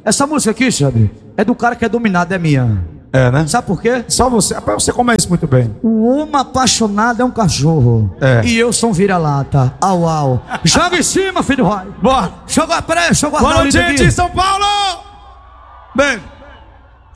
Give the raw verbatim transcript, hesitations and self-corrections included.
Essa música aqui, Xabi, é do cara que é dominado, é minha. É, né? Sabe por quê? Só você, você conhece muito bem. O homem apaixonado é um cachorro. É. E eu sou um vira-lata. Au, au. Joga em cima, filho. Vai. Bora. Joga a pressa, joga a Boa noite, gente, em São Paulo! Bem.